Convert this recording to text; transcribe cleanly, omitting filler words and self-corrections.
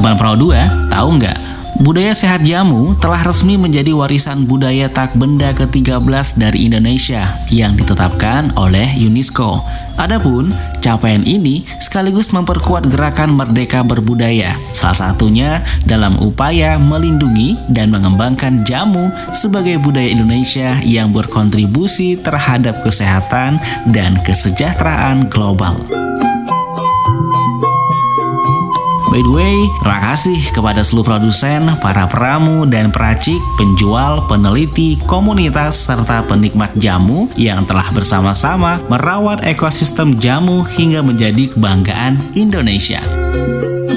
Sobat Pro 2, tahu nggak? Budaya sehat jamu telah resmi menjadi warisan budaya tak benda ke-13 dari Indonesia yang ditetapkan oleh UNESCO. Adapun capaian ini sekaligus memperkuat gerakan Merdeka Berbudaya, salah satunya dalam upaya melindungi dan mengembangkan jamu sebagai budaya Indonesia yang berkontribusi terhadap kesehatan dan kesejahteraan global. By the way, terima kasih kepada seluruh produsen, para pramu dan peracik, penjual, peneliti, komunitas, serta penikmat jamu yang telah bersama-sama merawat ekosistem jamu hingga menjadi kebanggaan Indonesia.